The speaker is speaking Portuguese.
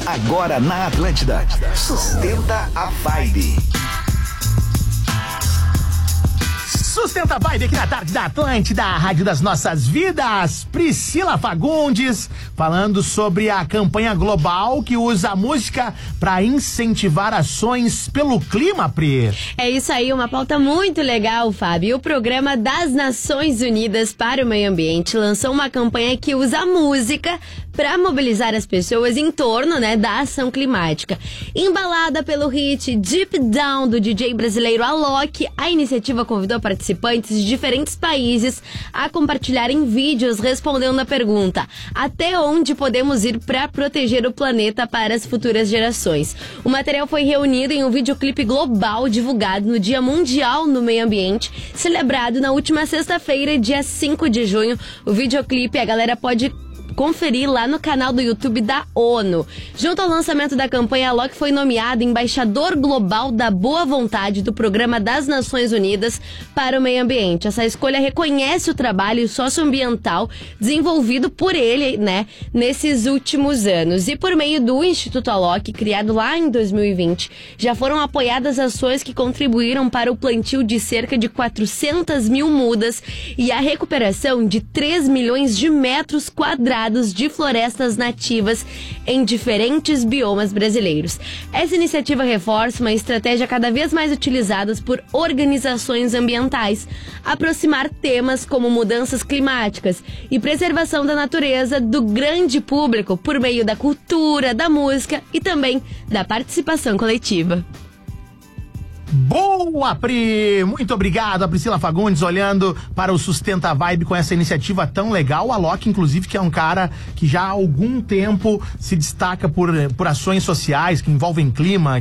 Agora na Atlântida. Sustenta a Vibe. Sustenta a Vibe aqui na tarde da Atlântida, a rádio das nossas vidas. Priscila Fagundes falando sobre a campanha global que usa a música para incentivar ações pelo clima, Pri. É isso aí, uma pauta muito legal, Fábio. O Programa das Nações Unidas para o Meio Ambiente lançou uma campanha que usa a música para mobilizar as pessoas em torno, da ação climática. Embalada pelo hit Deep Down do DJ brasileiro Alok, a iniciativa convidou participantes de diferentes países a compartilharem vídeos respondendo a pergunta: até onde podemos ir para proteger o planeta para as futuras gerações? O material foi reunido em um videoclipe global divulgado no Dia Mundial do Meio Ambiente, celebrado na última sexta-feira, dia 5 de junho. O videoclipe a galera pode conferir lá no canal do YouTube da ONU. Junto ao lançamento da campanha, Alok foi nomeado embaixador global da boa vontade do Programa das Nações Unidas para o Meio Ambiente. Essa escolha reconhece o trabalho socioambiental desenvolvido por ele, nesses últimos anos. E por meio do Instituto Alok, criado lá em 2020, já foram apoiadas ações que contribuíram para o plantio de cerca de 400 mil mudas e a recuperação de 3 milhões de metros quadrados de florestas nativas em diferentes biomas brasileiros. Essa iniciativa reforça uma estratégia cada vez mais utilizada por organizações ambientais: aproximar temas como mudanças climáticas e preservação da natureza do grande público por meio da cultura, da música e também da participação coletiva. Boa, Pri! Muito obrigado, a Priscila Fagundes, olhando para o Sustenta a Vibe com essa iniciativa tão legal. O Alok, inclusive, que é um cara que já há algum tempo se destaca por ações sociais que envolvem clima,